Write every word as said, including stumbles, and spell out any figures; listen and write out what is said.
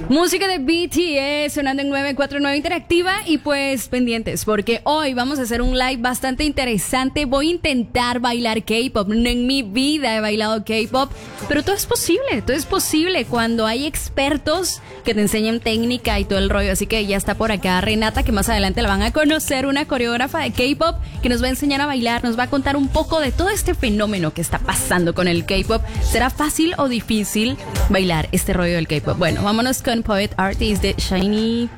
Música de B T S sonando en nueve cuatro nueve Interactiva y pues pendientes porque hoy vamos a hacer un live bastante interesante. Voy a intentar bailar K-pop. No, en mi vida he bailado K-pop, pero todo es posible, todo es posible cuando hay expertos que te enseñan técnica y todo el rollo. Así que ya está por acá Renata, que más adelante la van a conocer, una coreógrafa de K-pop que nos va a enseñar a bailar, nos va a contar un poco de todo este fenómeno que está pasando con el K-pop. ¿Será fácil o difícil bailar este rollo del K-pop? Bueno, vámonos con Poet Artist de Shiny